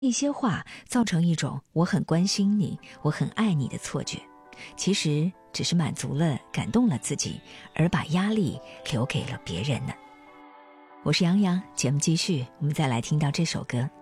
一些话造成一种我很关心你，我很爱你的错觉，其实只是满足了感动了自己，而把压力留给了别人呢。我是杨洋，节目继续，我们再来听到这首歌。